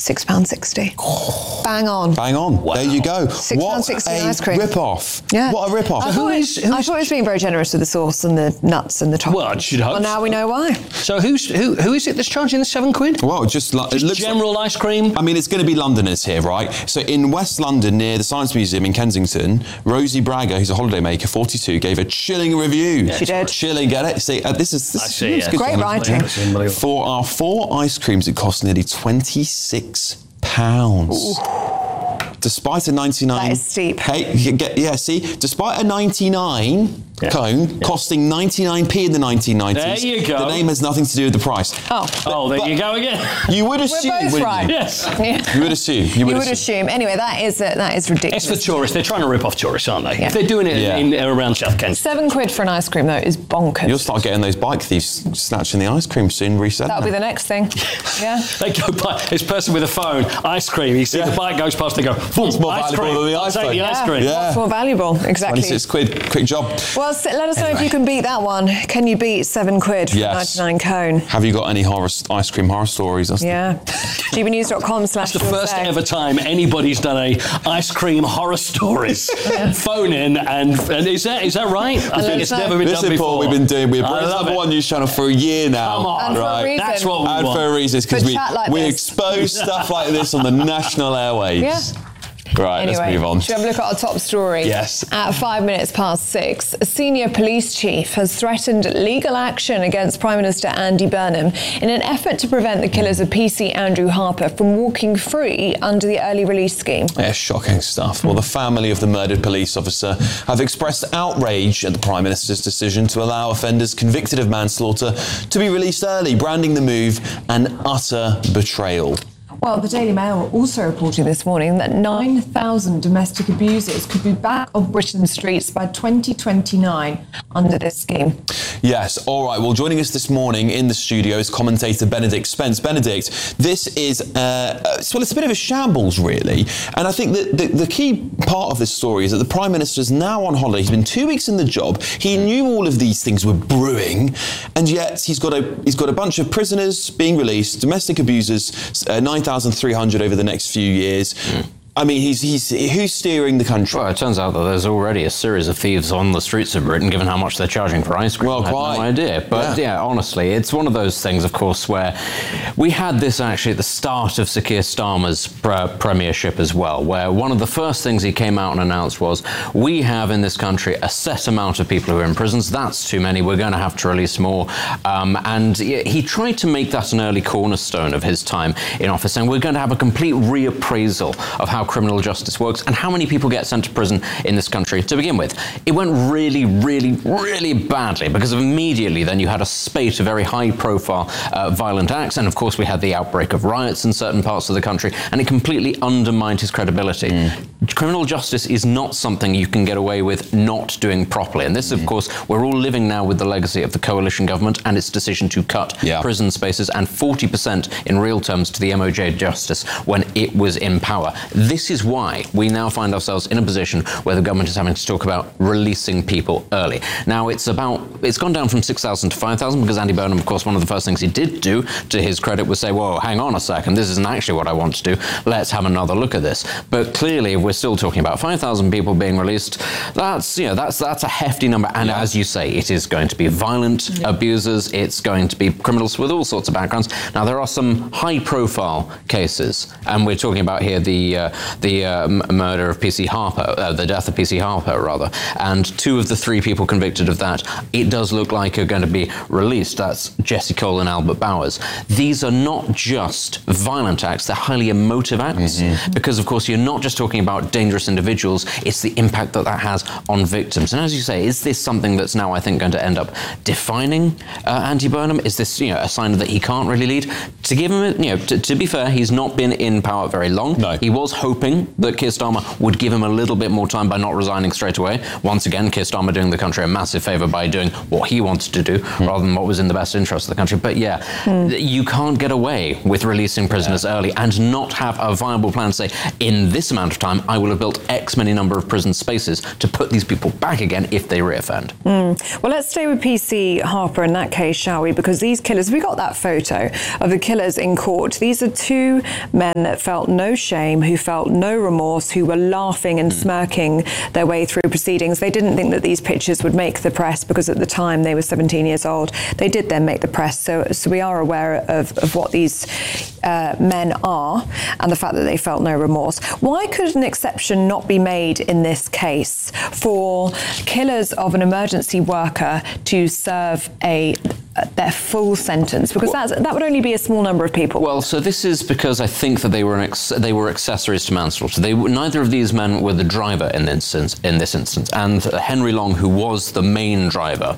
£6.60. Bang on. Bang on. Wow. There you go. £6.60 ice cream. Rip-off. Yeah. What a rip-off. I thought it was being very generous with the sauce and the nuts and the toppings. Well, I should hope. Well, now we know why. So who is it that's charging the £7? Well, it looks general ice cream. I mean, it's going to be Londoners here, right? So in West London, near the Science Museum in Kensington, Rosie Braga, who's a holidaymaker, 42, gave a chilling review. She did. Chilling, get it? See, this is good. Great writing. For our 4 ice creams, it cost nearly £26. Despite a 99... That is steep. Despite a 99 cone costing 99p in the 1990s. There you go. The name has nothing to do with the price. There you go again. You would assume, We're both right. Yes. You would assume. You would assume. Anyway, that is ridiculous. It's for tourists. They're trying to rip off tourists, aren't they? Yeah. If they're doing it around South Kensington. £7 for an ice cream, though, is bonkers. You'll start getting those bike thieves snatching the ice cream soon, reset. That'll be the next thing. Yeah. They go by, this person with a phone, ice cream, you see the bike goes past, they go, boom, it's more ice valuable cream. than the ice Take cream. the ice cream. Yeah. What's more valuable? Exactly. £26, quick job. Well, let us know if you can beat that one. Can you beat £7 for a 99 cone? Have you got any ice cream horror stories? Yeah. gbnews.com/. That's the first ever time anybody's done a ice cream horror stories. Phone in and is that right? I think it's never been done before. Paul, we've been number one news channel for a year now. Come on, and right? for a reason. That's what we want. And for a reason, because we expose stuff like this on the national airwaves. Yeah. Right, Anyway, let's move on. should we have a look at our top story? Yes. At 6:05, a senior police chief has threatened legal action against Prime Minister Andy Burnham in an effort to prevent the killers of PC Andrew Harper from walking free under the early release scheme. Yeah, shocking stuff. Well, the family of the murdered police officer have expressed outrage at the Prime Minister's decision to allow offenders convicted of manslaughter to be released early, branding the move an utter betrayal. Well, the Daily Mail also reported this morning that 9,000 domestic abusers could be back on Britain's streets by 2029 under this scheme. Yes, all right. Well, joining us this morning in the studio is commentator Benedict Spence. Benedict, this is, it's a bit of a shambles, really. And I think that the key part of this story is that the Prime Minister is now on holiday. He's been 2 weeks in the job. He knew all of these things were brewing, and yet he's got a bunch of prisoners being released, domestic abusers, 9,300 over the next few years. I mean, who's steering the country? Well, it turns out that there's already a series of thieves on the streets of Britain, given how much they're charging for ice cream. Well, I had no idea. But yeah, honestly, it's one of those things, of course, where we had this actually at the start of Sir Keir Starmer's premiership as well, where one of the first things he came out and announced was, we have in this country a set amount of people who are in prisons. That's too many. We're going to have to release more. And he tried to make that an early cornerstone of his time in office, saying we're going to have a complete reappraisal of how criminal justice works and how many people get sent to prison in this country to begin with. It went really, really, really badly because immediately then you had a spate of very high-profile violent acts, and of course we had the outbreak of riots in certain parts of the country, and it completely undermined his credibility. Criminal justice is not something you can get away with not doing properly, and this, of course, we're all living now with the legacy of the coalition government and its decision to cut prison spaces and 40% in real terms to the MOJ justice when it was in power. This is why we now find ourselves in a position where the government is having to talk about releasing people early. Now, it's gone down from 6,000 to 5,000 because Andy Burnham, of course, one of the first things he did do, to his credit, was say, whoa, hang on a second, this isn't actually what I want to do. Let's have another look at this. But clearly, if we're still talking about 5,000 people being released, that's a hefty number. And as you say, it is going to be violent abusers. It's going to be criminals with all sorts of backgrounds. Now, there are some high-profile cases, and we're talking about here the murder of PC Harper, the death of PC Harper, rather, and 2 of the 3 people convicted of that, it does look like are going to be released. That's Jesse Cole and Albert Bowers. These are not just violent acts, they're highly emotive acts, because, of course, you're not just talking about dangerous individuals, it's the impact that has on victims. And as you say, is this something that's now, I think, going to end up defining Andy Burnham? Is this, a sign that he can't really lead? To give him, to be fair, he's not been in power very long. No. He was hoping hoping that Keir Starmer would give him a little bit more time by not resigning straight away. Once again, Keir Starmer doing the country a massive favour by doing what he wanted to do rather than what was in the best interest of the country. But you can't get away with releasing prisoners early and not have a viable plan to say, in this amount of time, I will have built X many number of prison spaces to put these people back again if they reoffend. Well, let's stay with PC Harper in that case, shall we? Because these killers, we got that photo of the killers in court. These are two men that felt no shame, who felt no remorse, who were laughing and smirking their way through proceedings. They didn't think that these pictures would make the press because at the time they were 17 years old. They did then make the press, so we are aware of what these men are and the fact that they felt no remorse. Why could an exception not be made in this case for killers of an emergency worker to serve their full sentence? Because that would only be a small number of people. Well, so this is because I think that they were accessories to manslaughter. Neither of these men were the driver in this instance, and Henry Long, who was the main driver,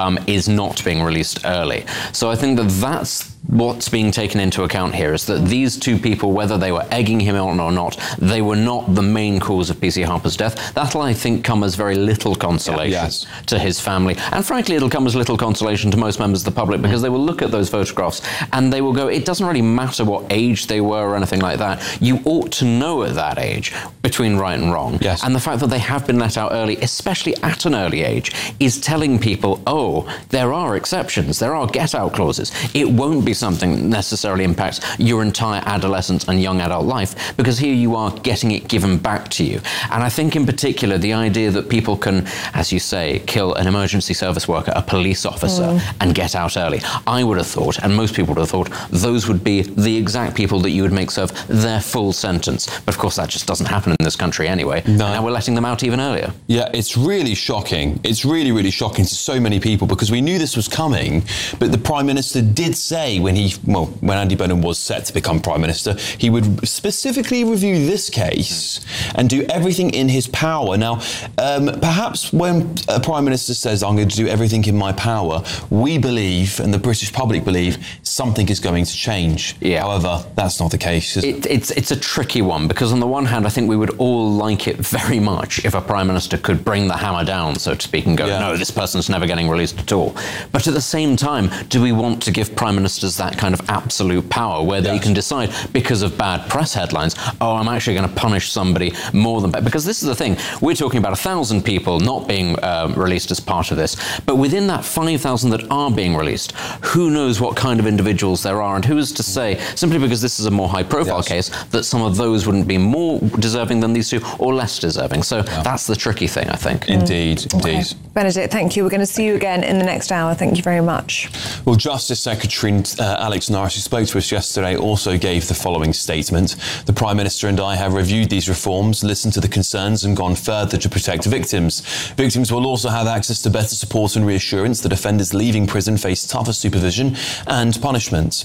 is not being released early. So I think that that's what's being taken into account here, is that these two people, whether they were egging him on or not, they were not the main cause of PC Harper's death. That'll, I think, come as very little consolation to his family. And frankly, it'll come as little consolation to most members of the public, because they will look at those photographs and they will go, it doesn't really matter what age they were or anything like that. You ought to know at that age between right and wrong. Yes. And the fact that they have been let out early, especially at an early age, is telling people, oh, there are exceptions, there are get-out clauses. It won't be something that necessarily impacts your entire adolescence and young adult life, because here you are getting it given back to you. And I think in particular the idea that people can, as you say, kill an emergency service worker, a police officer, and get out early, I would have thought, and most people would have thought, those would be the exact people that you would make serve their full sentence. But of course that just doesn't happen in this country anyway. No. Now we're letting them out even earlier. Yeah, it's really shocking. It's really, really shocking to so many people, because we knew this was coming, but the Prime Minister did say when Andy Burnham was set to become Prime Minister, he would specifically review this case and do everything in his power. Now, perhaps when a Prime Minister says, I'm going to do everything in my power, we believe, and the British public believe, something is going to change. Yeah. However, that's not the case. It's a tricky one, because on the one hand, I think we would all like it very much if a Prime Minister could bring the hammer down, so to speak, and go, no, this person's never getting released at all. But at the same time, do we want to give Prime Ministers that kind of absolute power where they can decide, because of bad press headlines, oh, I'm actually going to punish somebody more than bad? Because this is the thing, we're talking about 1,000 people not being released as part of this, but within that 5,000 that are being released, who knows what kind of individuals there are, and who is to say, simply because this is a more high-profile case, that some of those wouldn't be more deserving than these two, or less deserving. So that's the tricky thing, I think. Indeed. Benedict, thank you. We're going to see you again in the next hour. Thank you very much. Well, Justice Secretary Alex Norris, who spoke to us yesterday, also gave the following statement. The Prime Minister and I have reviewed these reforms, listened to the concerns and gone further to protect victims. Victims will also have access to better support and reassurance that offenders leaving prison face tougher supervision and punishment.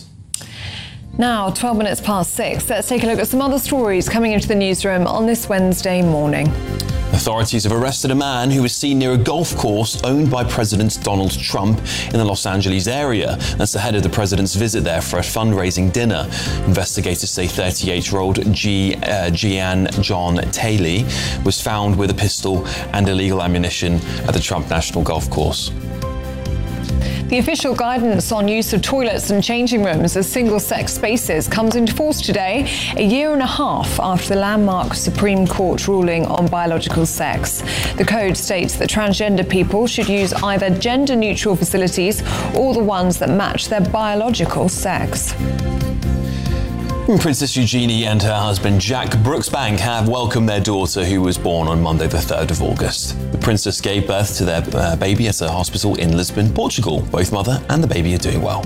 Now, 12 minutes past 6, let's take a look at some other stories coming into the newsroom on this Wednesday morning. Authorities have arrested a man who was seen near a golf course owned by President Donald Trump in the Los Angeles area. That's ahead of the president's visit there for a fundraising dinner. Investigators say 38-year-old Gian John Taylor was found with a pistol and illegal ammunition at the Trump National Golf Course. The official guidance on use of toilets and changing rooms as single-sex spaces comes into force today, a year and a half after the landmark Supreme Court ruling on biological sex. The code states that transgender people should use either gender-neutral facilities or the ones that match their biological sex. Princess Eugenie and her husband Jack Brooksbank have welcomed their daughter, who was born on Monday the 3rd of August. The princess gave birth to their baby at a hospital in Lisbon, Portugal. Both mother and the baby are doing well.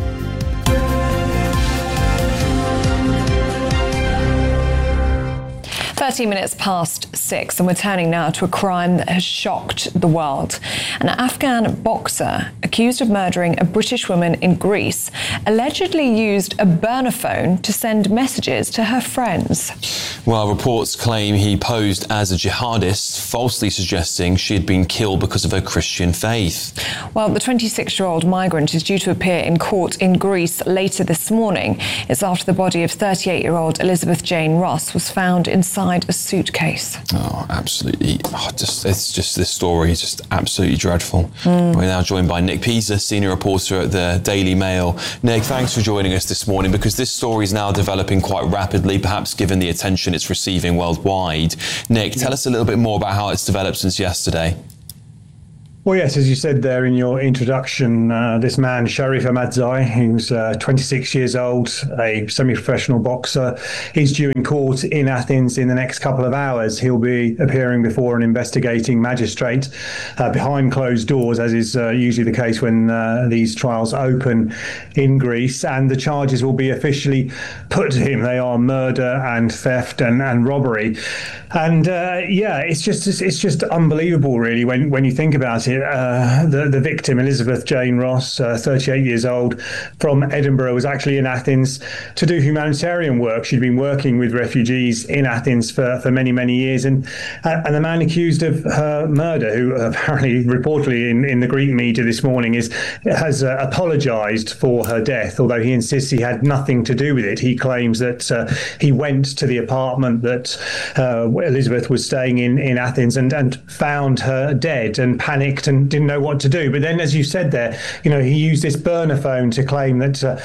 30 minutes past 6, and we're turning now to a crime that has shocked the world. An Afghan boxer accused of murdering a British woman in Greece allegedly used a burner phone to send messages to her friends. Well, reports claim he posed as a jihadist, falsely suggesting she had been killed because of her Christian faith. Well, the 26-year-old migrant is due to appear in court in Greece later this morning. It's after the body of 38-year-old Elizabeth Jane Ross was found inside a suitcase. Oh, absolutely. This story is just absolutely dreadful. We're now joined by Nick Pisa, senior reporter at the Daily Mail. Nick, thanks for joining us this morning, because this story is now developing quite rapidly, perhaps given the attention it's receiving worldwide. Nick, tell us a little bit more about how it's developed since yesterday. Well, yes, as you said there in your introduction, this man, Sharif Ahmadzai, who's 26 years old, a semi-professional boxer, he's due in court in Athens in the next couple of hours. He'll be appearing before an investigating magistrate behind closed doors, as is usually the case when these trials open in Greece, and the charges will be officially put to him. They are murder and theft and robbery. And it's just unbelievable, really, when you think about it. The victim, Elizabeth Jane Ross, 38 years old, from Edinburgh, was actually in Athens to do humanitarian work. She'd been working with refugees in Athens for many, many years. And the man accused of her murder, who apparently, reportedly in the Greek media this morning, has apologised for her death, although he insists he had nothing to do with it. He claims that he went to the apartment that Elizabeth was staying in Athens and found her dead and panicked and didn't know what to do. But then, as you said there, he used this burner phone to claim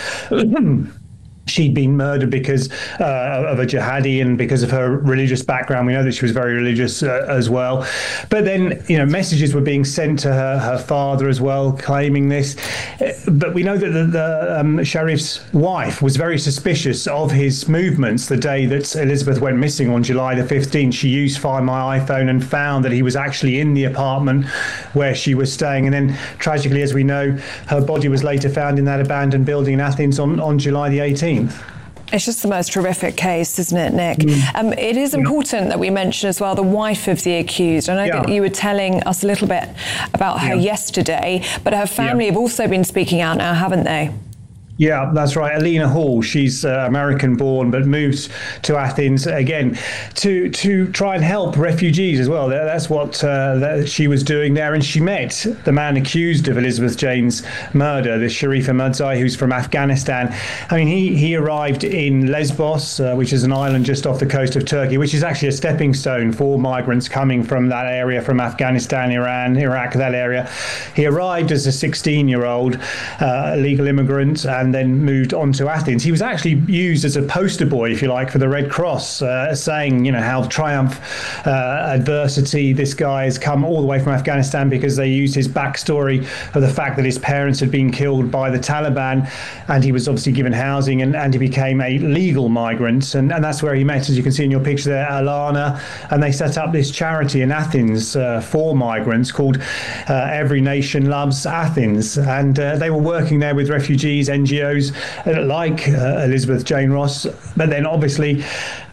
that she'd been murdered because of a jihadi and because of her religious background. We know that she was very religious as well. But then, messages were being sent to her father as well, claiming this. But we know that the Sharif's wife was very suspicious of his movements the day that Elizabeth went missing on July the 15th. She used Find My iPhone and found that he was actually in the apartment where she was staying. And then, tragically, as we know, her body was later found in that abandoned building in Athens on July the 18th. It's just the most horrific case, isn't it, Nick? It is important that we mention as well the wife of the accused. I know that you were telling us a little bit about her yesterday, but her family have also been speaking out now, haven't they? Yeah, that's right. Alina Hall, she's American-born, but moved to Athens again to try and help refugees as well. That's what she was doing there. And she met the man accused of Elizabeth Jane's murder, the Sharif Ahmadzai, who's from Afghanistan. I mean, he arrived in Lesbos, which is an island just off the coast of Turkey, which is actually a stepping stone for migrants coming from that area, from Afghanistan, Iran, Iraq, that area. He arrived as a 16-year-old illegal immigrant and then moved on to Athens. He was actually used as a poster boy, if you like, for the Red Cross, saying, how triumph, adversity, this guy has come all the way from Afghanistan, because they used his backstory of the fact that his parents had been killed by the Taliban, and he was obviously given housing, and he became a legal migrant. And that's where he met, as you can see in your picture there, Alana, and they set up this charity in Athens for migrants called Every Nation Loves Athens. And they were working there with refugees, NGOs, like Elizabeth Jane Ross, but then obviously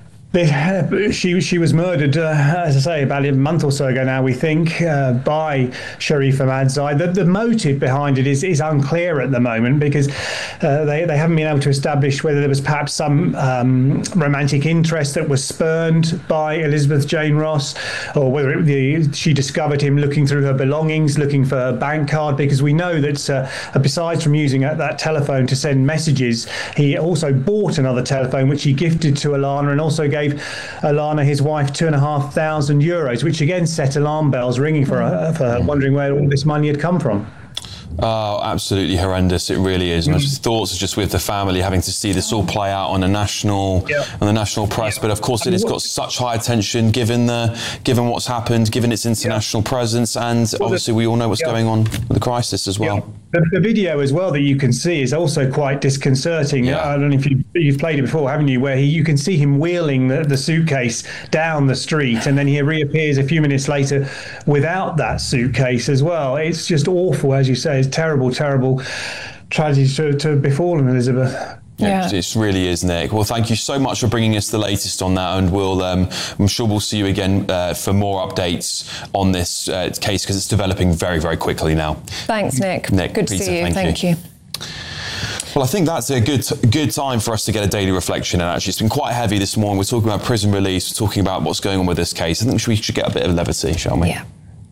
she was murdered, as I say, about a month or so ago now, we think, by Sharif Ahmadzai. The motive behind it is unclear at the moment, because they haven't been able to establish whether there was perhaps some romantic interest that was spurned by Elizabeth Jane Ross, or whether she discovered him looking through her belongings, looking for her bank card, because we know that besides from using that telephone to send messages, he also bought another telephone, which he gifted to Alana, and also gave Alana, his wife, €2,500, which again set alarm bells ringing for her, wondering where all this money had come from. Oh, absolutely horrendous! It really is. And my thoughts are just with the family having to see this all play out on the national press. But of course, it has got such high attention given what's happened, given its international presence, and obviously we all know what's going on with the crisis as well. The video as well that you can see is also quite disconcerting. I don't know if you've played it before, haven't you? Where you can see him wheeling the suitcase down the street, and then he reappears a few minutes later without that suitcase as well. It's just awful, as you say. It's terrible, terrible tragedy to befallen Elizabeth. Yeah, it really is, Nick. Well, thank you so much for bringing us the latest on that, and I'm sure we'll see you again for more updates on this case, because it's developing very, very quickly now. Thanks, Nick. Good to see you. Thank you. Well, I think that's a good time for us to get a daily reflection. And actually, it's been quite heavy this morning. We're talking about prison release, we're talking about what's going on with this case. I think we should get a bit of levity, shall we? Yeah.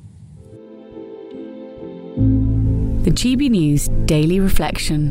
The GB News Daily Reflection.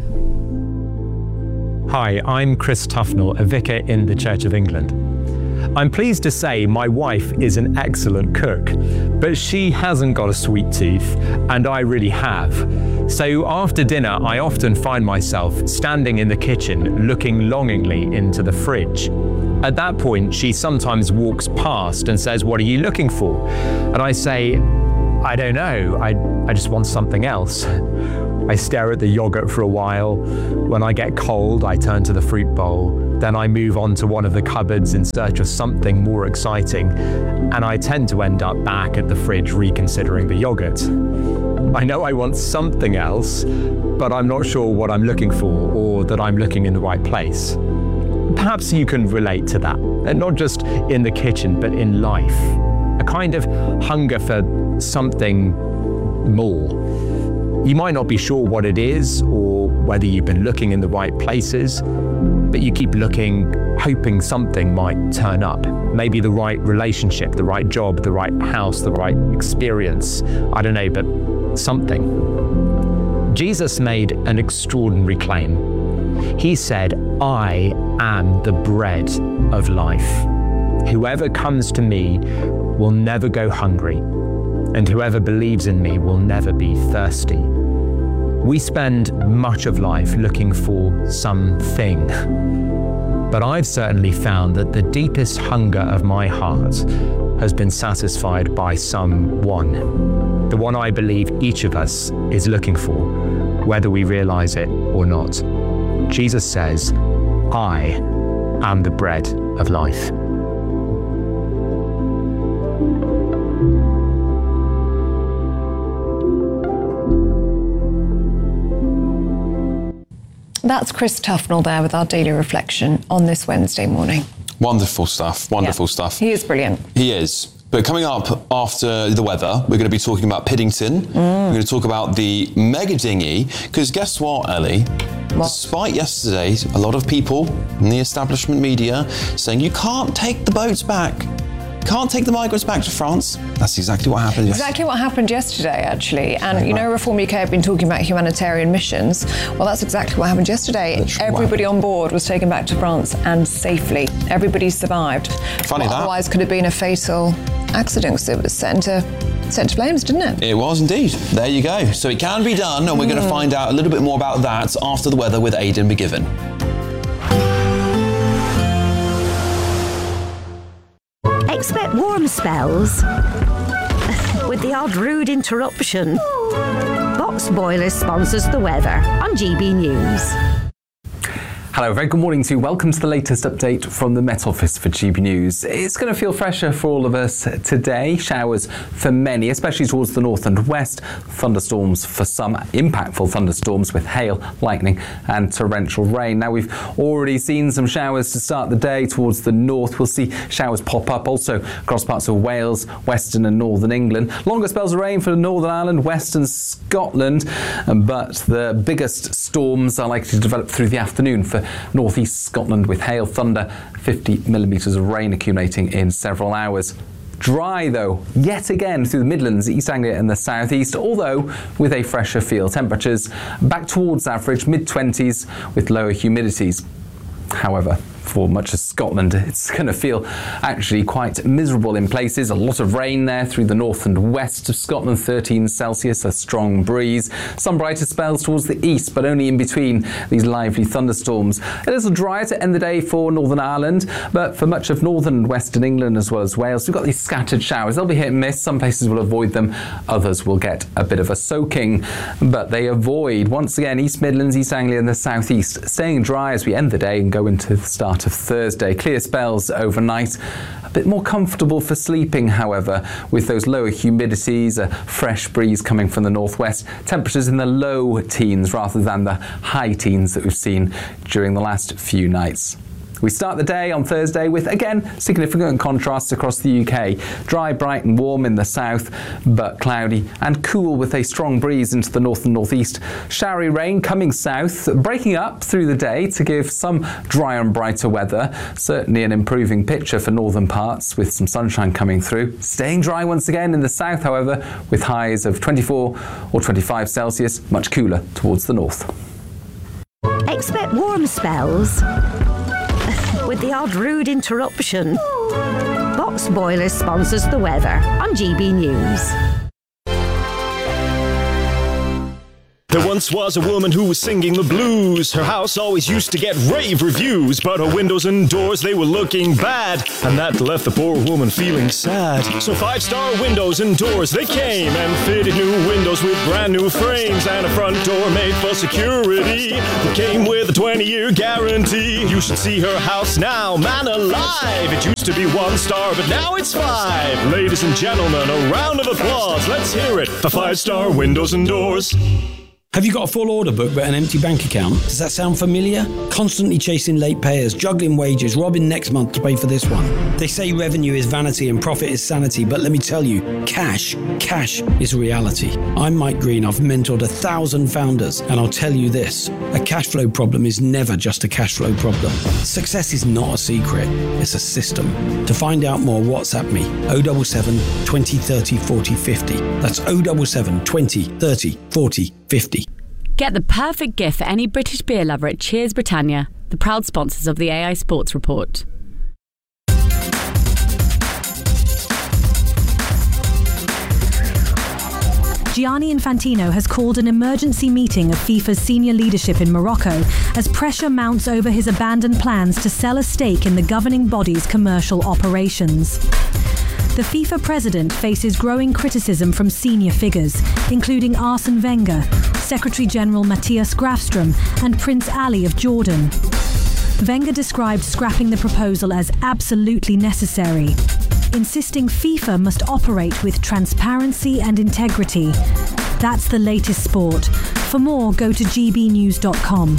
Hi, I'm Chris Tufnell, a vicar in the Church of England. I'm pleased to say my wife is an excellent cook, but she hasn't got a sweet tooth, and I really have. So after dinner, I often find myself standing in the kitchen looking longingly into the fridge. At that point, she sometimes walks past and says, "What are you looking for?" And I say, "I don't know, I just want something else." I stare at the yogurt for a while. When I get cold, I turn to the fruit bowl. Then I move on to one of the cupboards in search of something more exciting, and I tend to end up back at the fridge reconsidering the yogurt. I know I want something else, but I'm not sure what I'm looking for or that I'm looking in the right place. Perhaps you can relate to that, and not just in the kitchen, but in life. A kind of hunger for something more. You might not be sure what it is or whether you've been looking in the right places, but you keep looking, hoping something might turn up. Maybe the right relationship, the right job, the right house, the right experience. I don't know, but something. Jesus made an extraordinary claim. He said, "I am the bread of life. Whoever comes to me will never go hungry, and whoever believes in me will never be thirsty." We spend much of life looking for something, but I've certainly found that the deepest hunger of my heart has been satisfied by someone, the one I believe each of us is looking for, whether we realize it or not. Jesus says, "I am the bread of life." That's Chris Tufnell there with our daily reflection on this Wednesday morning. Wonderful stuff. Wonderful stuff. He is brilliant. He is. But coming up after the weather, we're going to be talking about Piddington. We're going to talk about the mega dinghy. Because guess what, Ellie? What? Despite yesterday, a lot of people in the establishment media saying you can't take the boats back. Can't take the migrants back to France. That's exactly what happened yesterday. Exactly what happened yesterday, actually. And you know, Reform UK have been talking about humanitarian missions. Well, that's exactly what happened yesterday. Everybody on board was taken back to France and safely. Everybody survived. Funny that. Otherwise could have been a fatal accident because it was set into flames, didn't it? It was indeed. There you go. So it can be done, and we're going to find out a little bit more about that after the weather with Aidan McGivern. Expect warm spells with the odd rude interruption. Box Boilers sponsors the weather on GB News. Hello, very good morning to you. Welcome to the latest update from the Met Office for GB News. It's going to feel fresher for all of us today. Showers for many, especially towards the north and west. Thunderstorms for some, impactful thunderstorms with hail, lightning and torrential rain. Now, we've already seen some showers to start the day towards the north. We'll see showers pop up also across parts of Wales, western and northern England. Longer spells of rain for Northern Ireland, western Scotland, but the biggest storms are likely to develop through the afternoon for northeast Scotland with hail, thunder, 50 millimetres of rain accumulating in several hours. Dry though, yet again through the Midlands, East Anglia and the southeast, although with a fresher feel. Temperatures back towards average, mid-20s with lower humidities. However, for much of Scotland, it's going to feel actually quite miserable in places. A lot of rain there through the north and west of Scotland, 13 Celsius, a strong breeze. Some brighter spells towards the east, but only in between these lively thunderstorms. A little drier to end the day for Northern Ireland, but for much of northern and western England as well as Wales, we've got these scattered showers. They'll be hit and miss. Some places will avoid them. Others will get a bit of a soaking, but they avoid, once again, East Midlands, East Anglia and the southeast, staying dry as we end the day and go into the start of Thursday. Clear spells overnight. A bit more comfortable for sleeping, however, with those lower humidities, a fresh breeze coming from the northwest. Temperatures in the low teens rather than the high teens that we've seen during the last few nights. We start the day on Thursday with, again, significant contrasts across the UK. Dry, bright and warm in the south, but cloudy and cool with a strong breeze into the north and northeast. Showery rain coming south, breaking up through the day to give some drier and brighter weather. Certainly an improving picture for northern parts with some sunshine coming through. Staying dry once again in the south, however, with highs of 24 or 25 Celsius, much cooler towards the north. Expect warm spells with the odd rude interruption. Box Boilers sponsors the weather on GB News. There once was a woman who was singing the blues. Her house always used to get rave reviews, but her windows and doors, they were looking bad, and that left the poor woman feeling sad. So 5-star Windows and Doors, they came and fitted new windows with brand new frames and a front door made for security that came with a 20-year guarantee. You should see her house now, man alive. It used to be 1 star, but now it's 5. Ladies and gentlemen, a round of applause. Let's hear it for 5-star Windows and Doors. Have you got a full order book but an empty bank account? Does that sound familiar? Constantly chasing late payers, juggling wages, robbing next month to pay for this one. They say revenue is vanity and profit is sanity, but let me tell you, cash is reality. I'm Mike Green. I've mentored 1,000 founders, and I'll tell you this, a cash flow problem is never just a cash flow problem. Success is not a secret, it's a system. To find out more, WhatsApp me, 077 20 30 40 50. That's 077 20 30 40 50. Get the perfect gift for any British beer lover at Cheers Britannia, the proud sponsors of the AI Sports Report. Gianni Infantino has called an emergency meeting of FIFA's senior leadership in Morocco as pressure mounts over his abandoned plans to sell a stake in the governing body's commercial operations. The FIFA president faces growing criticism from senior figures, including Arsene Wenger, Secretary-General Matthias Grafstrom, and Prince Ali of Jordan. Wenger described scrapping the proposal as absolutely necessary, insisting FIFA must operate with transparency and integrity. That's the latest sport. For more, go to gbnews.com.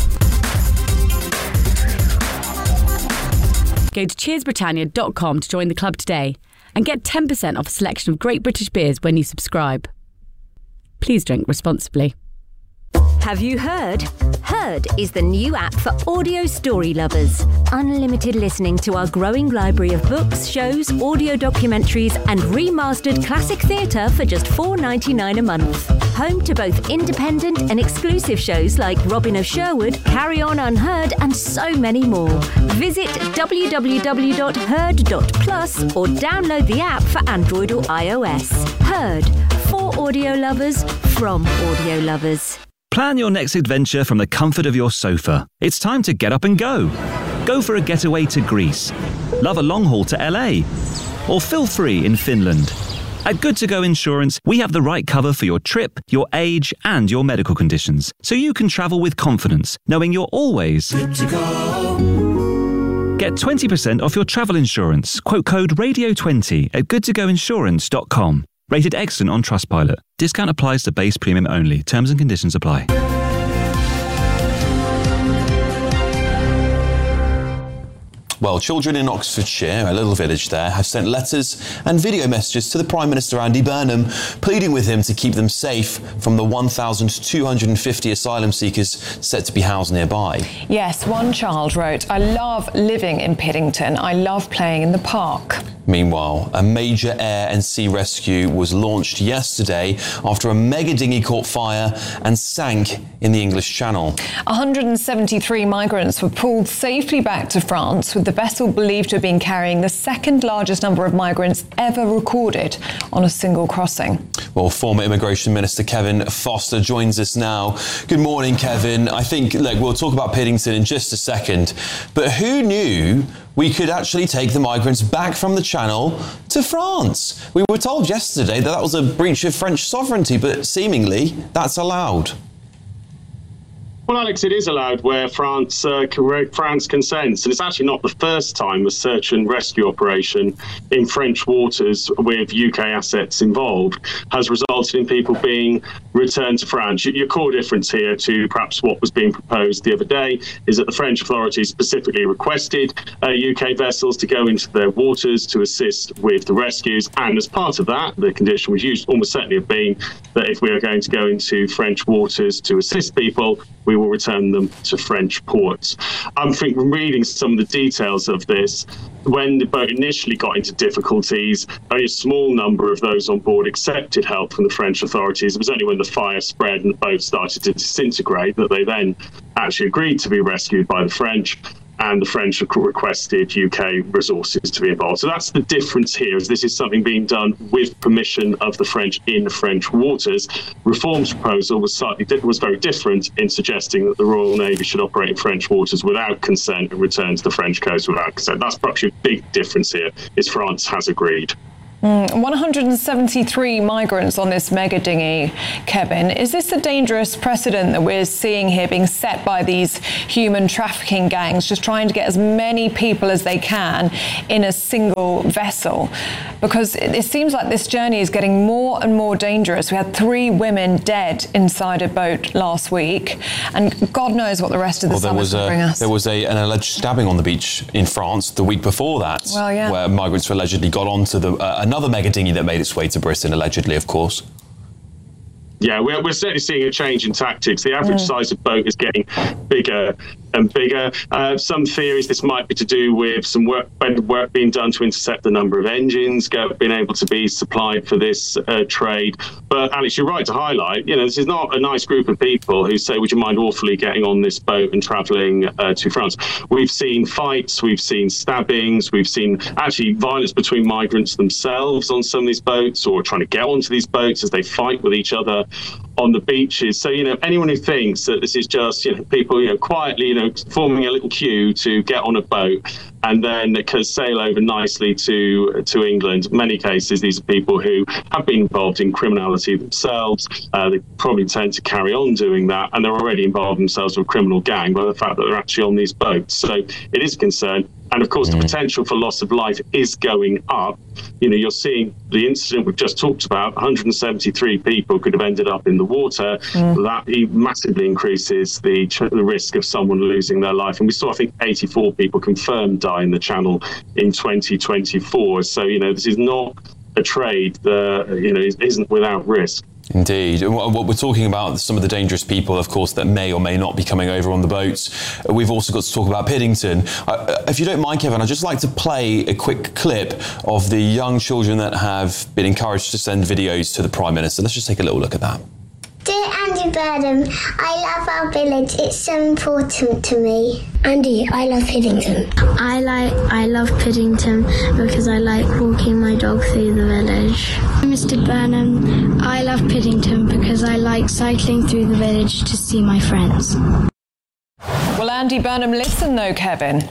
Go to cheersbritannia.com to join the club today and get 10% off a selection of great British beers when you subscribe. Please drink responsibly. Have you heard? Heard is the new app for audio story lovers. Unlimited listening to our growing library of books, shows, audio documentaries and remastered classic theatre for just $4.99 a month. Home to both independent and exclusive shows like Robin of Sherwood, Carry On Unheard and so many more. Visit www.heard.plus or download the app for Android or iOS. Heard, for audio lovers, from audio lovers. Plan your next adventure from the comfort of your sofa. It's time to get up and go. Go for a getaway to Greece. Love a long haul to LA. Or feel free in Finland. At Good To Go Insurance, we have the right cover for your trip, your age, and your medical conditions, so you can travel with confidence, knowing you're always good to go. Get 20% off your travel insurance. Quote code RADIO20 at goodtogoinsurance.com. Rated excellent on Trustpilot. Discount applies to base premium only. Terms and conditions apply. Well, children in Oxfordshire, a little village there, have sent letters and video messages to the Prime Minister Andy Burnham, pleading with him to keep them safe from the 1,250 asylum seekers set to be housed nearby. Yes, one child wrote, "I love living in Piddington. I love playing in the park." Meanwhile, a major air and sea rescue was launched yesterday after a mega dinghy caught fire and sank in the English Channel. 173 migrants were pulled safely back to France, with the vessel believed to have been carrying the second largest number of migrants ever recorded on a single crossing. Well, former Immigration Minister Kevin Foster joins us now. Good morning, Kevin. I think, we'll talk about Piddington in just a second, but who knew we could actually take the migrants back from the Channel to France? We were told yesterday that was a breach of French sovereignty, but seemingly that's allowed. Well, Alex, it is allowed where France consents, and it's actually not the first time a search and rescue operation in French waters with UK assets involved has resulted in people being returned to France. Your core difference here to perhaps what was being proposed the other day is that the French authorities specifically requested UK vessels to go into their waters to assist with the rescues, and as part of that, the condition was used almost certainly have been that if we are going to go into French waters to assist people, we will return them to French ports. I think reading some of the details of this, when the boat initially got into difficulties, only a small number of those on board accepted help from the French authorities. It was only when the fire spread and the boat started to disintegrate that they then actually agreed to be rescued by the French, and the French requested UK resources to be involved. So that's the difference here, is this is something being done with permission of the French in the French waters. Reform's proposal was very different in suggesting that the Royal Navy should operate in French waters without consent and return to the French coast without consent. That's perhaps a big difference here, is France has agreed. 173 migrants on this mega dinghy, Kevin. Is this a dangerous precedent that we're seeing here being set by these human trafficking gangs, just trying to get as many people as they can in a single vessel? Because it seems like this journey is getting more and more dangerous. We had 3 women dead inside a boat last week, and God knows what the rest of the summer will bring us. There was an alleged stabbing on the beach in France the week before that, where migrants allegedly got onto another mega dinghy that made its way to Britain, allegedly, of course. Yeah, we're certainly seeing a change in tactics. The average size of boat is getting bigger and bigger. Some theories this might be to do with some work being done to intercept the number of engines being able to be supplied for this trade. But Alex, you're right to highlight, this is not a nice group of people who say, would you mind awfully getting on this boat and travelling to France? We've seen fights, we've seen stabbings, we've seen actually violence between migrants themselves on some of these boats, or trying to get onto these boats as they fight with each other on the beaches. So, anyone who thinks that this is just, people, quietly, forming a little queue to get on a boat and then sail over nicely to England. In many cases, these are people who have been involved in criminality themselves. They probably tend to carry on doing that, and they're already involved themselves with a criminal gang by the fact that they're actually on these boats. So it is a concern. And of course, the potential for loss of life is going up. You're seeing the incident we've just talked about, 173 people could have ended up in the water. That massively increases the risk of someone losing their life. And we saw, I think, 84 people confirmed die in the Channel in 2024. So, this is not a trade that, isn't without risk. Indeed. What we're talking about, some of the dangerous people, of course, that may or may not be coming over on the boats. We've also got to talk about Piddington. If you don't mind, Kevin, I'd just like to play a quick clip of the young children that have been encouraged to send videos to the Prime Minister. Let's just take a little look at that. Dear Andy Burnham, I love our village. It's so important to me. Andy, I love Piddington. I love Piddington because I like walking my dog through the village. Mr. Burnham, I love Piddington because I like cycling through the village to see my friends. Will Andy Burnham listen though, Kevin?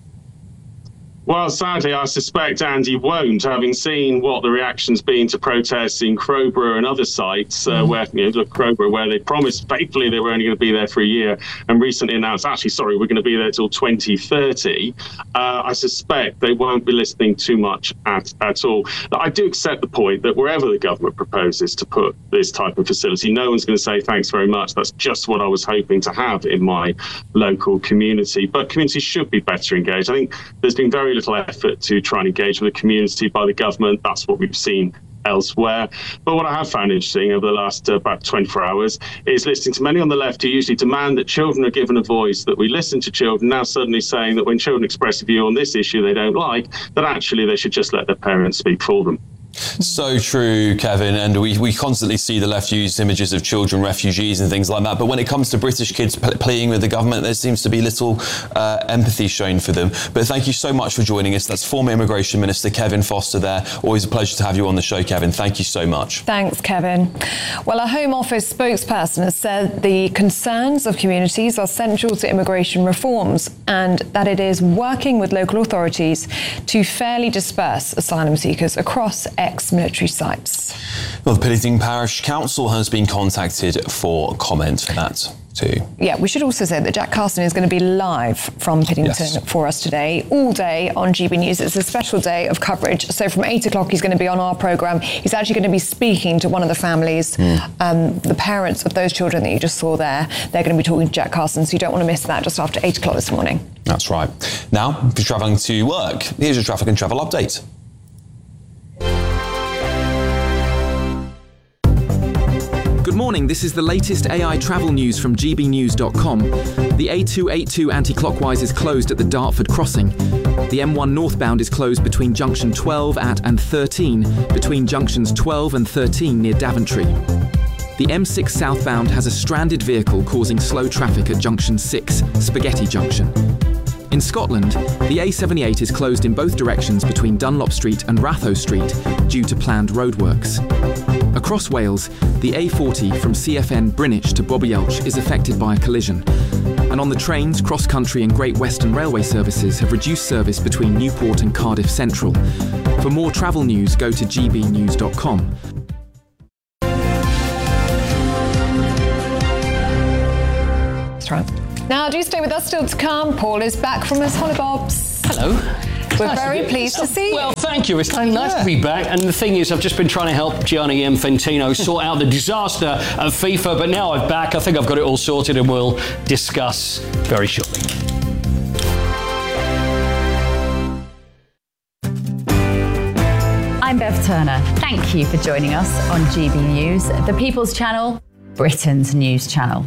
Well, sadly, I suspect Andy won't, having seen what the reaction's been to protests in Crowborough and other sites Crowborough, where they promised faithfully they were only going to be there for a year, and recently announced, we're going to be there till 2030. I suspect they won't be listening too much at all. I do accept the point that wherever the government proposes to put this type of facility, no one's going to say, thanks very much, that's just what I was hoping to have in my local community. But communities should be better engaged. I think there's been very little effort to try and engage with the community by the government. That's what we've seen elsewhere. But what I have found interesting over the last about 24 hours is listening to many on the left who usually demand that children are given a voice, that we listen to children, now suddenly saying that when children express a view on this issue they don't like, that actually they should just let their parents speak for them. So true, Kevin, and we constantly see the left use images of children, refugees and things like that, but when it comes to British kids pleading with the government, there seems to be little empathy shown for them. But thank you so much for joining us. That's former Immigration Minister Kevin Foster there. Always a pleasure to have you on the show, Kevin. Thank you so much. Thanks, Kevin. Well, a Home Office spokesperson has said the concerns of communities are central to immigration reforms and that it is working with local authorities to fairly disperse asylum seekers across ex-military sites. Well, the Piddington Parish Council has been contacted for comment for that. too. Yeah, we should also say that Jack Carson is going to be live from Piddington for us today, all day on GB News. It's a special day of coverage. So from 8 o'clock, he's going to be on our programme. He's actually going to be speaking to one of the families, the parents of those children that you just saw there. They're going to be talking to Jack Carson, so you don't want to miss that just after 8 o'clock this morning. That's right. Now, if you're travelling to work, here's your traffic and travel update. Good morning, this is the latest AI travel news from gbnews.com. The A282 anti-clockwise is closed at the Dartford crossing. The M1 northbound is closed between junction 12 at and 13, between junctions 12 and 13 near Daventry. The M6 southbound has a stranded vehicle causing slow traffic at junction 6, Spaghetti Junction. In Scotland, the A78 is closed in both directions between Dunlop Street and Ratho Street due to planned roadworks. Across Wales, the A40 from CFN Brynwich to Bobielch is affected by a collision. And on the trains, cross-country and Great Western Railway services have reduced service between Newport and Cardiff Central. For more travel news, go to gbnews.com. That's right. Now, do stay with us still to come. Paul is back from his Hollybobs. Hello. We're very pleased to see you. Well, thank you. It's nice to be back. And the thing is, I've just been trying to help Gianni Infantino sort out the disaster of FIFA, but now I'm back. I think I've got it all sorted, and we'll discuss very shortly. I'm Bev Turner. Thank you for joining us on GB News, the People's Channel, Britain's news channel.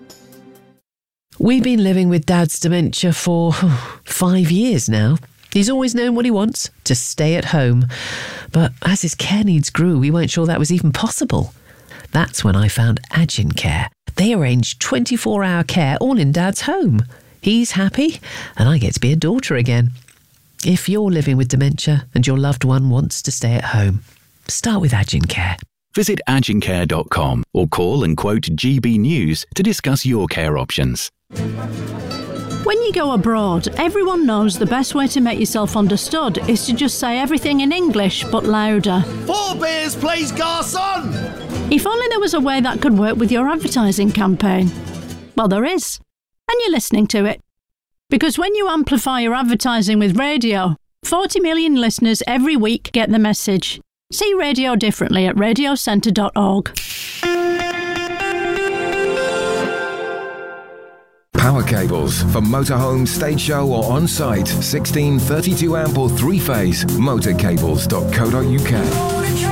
We've been living with Dad's dementia for 5 years now. He's always known what he wants, to stay at home. But as his care needs grew, we weren't sure that was even possible. That's when I found Agincare. They arrange 24-hour care all in Dad's home. He's happy, and I get to be a daughter again. If you're living with dementia and your loved one wants to stay at home, start with Agincare. Visit agincare.com or call and quote GB News to discuss your care options. When you go abroad, everyone knows the best way to make yourself understood is to just say everything in English, but louder. 4 beers, please, garçon! If only there was a way that could work with your advertising campaign. Well, there is. And you're listening to it. Because when you amplify your advertising with radio, 40 million listeners every week get the message. See radio differently at radiocentre.org. Power cables for motorhome, stage show or on-site. 16, 32 amp or 3-phase. Motorcables.co.uk.